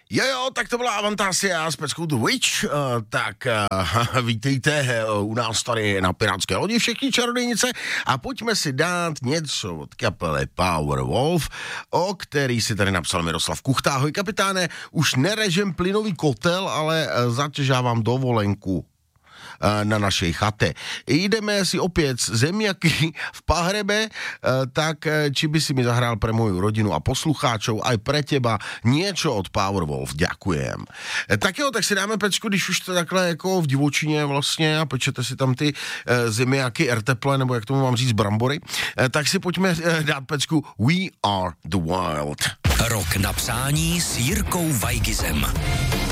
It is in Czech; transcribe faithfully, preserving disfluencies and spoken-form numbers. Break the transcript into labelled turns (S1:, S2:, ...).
S1: Jo, jo, tak to byla Avantasia s peckou The Witch, uh, tak uh, vítejte uh, u nás tady na Pirátské lodi všichni čarodějnice a pojďme si dát něco od kapely Powerwolf, o který si tady napsal Miroslav Kuchta. Ahoj kapitáne, už nerežem plynový kotel, ale uh, zatěžávám dovolenku na našej chate. Jdeme si opět zemiaky v Pahrebe, tak či by si mi zahrál pre moju rodinu a poslucháčov, aj pre teba niečo od Powerwolf. Ďakujem. Tak jo, tak si dáme pecku, když už to takhle jako v divočině vlastně a pečete si tam ty zemiaky, erteple, nebo jak tomu mám říct, brambory, tak si pojďme dát pecku We Are The Wild.
S2: Rok na přání s Jirkou Weigizem.